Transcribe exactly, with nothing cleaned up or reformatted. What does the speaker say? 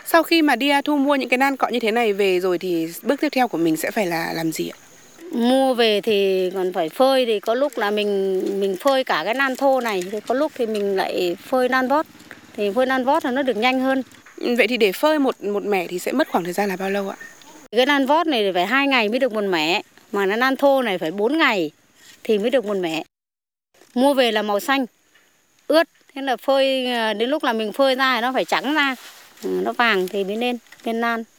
Sau khi mà đi thu mua những cái nan cọ như thế này về rồi thì bước tiếp theo của mình sẽ phải là làm gì ạ? Mua về thì còn phải phơi, thì có lúc là mình mình phơi cả cái nan thô này, thì có lúc thì mình lại phơi nan vót. Thì phơi nan vót thì nó được nhanh hơn. Vậy thì để phơi một một mẻ thì sẽ mất khoảng thời gian là bao lâu ạ? Cái nan vót này thì phải hai ngày mới được một mẻ, mà nó nan thô này phải bốn ngày thì mới được một mẻ. Mua về là màu xanh, ướt, thế là phơi đến lúc là mình phơi ra thì nó phải trắng ra, nó vàng thì mới lên lên nan.